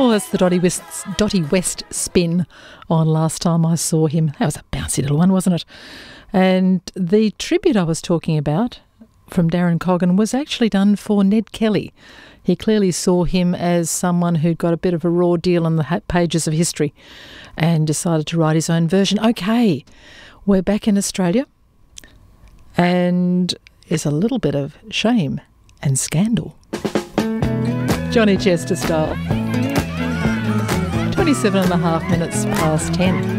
Oh, that's the Dotty West spin on Last Time I Saw Him. That was a bouncy little one, wasn't it? And the tribute I was talking about from Darren Coggan was actually done for Ned Kelly. He clearly saw him as someone who'd got a bit of a raw deal on the pages of history and decided to write his own version. Okay, we're back in Australia and there's a little bit of shame and scandal. Johnny Chester style. 27 and a half minutes past 10.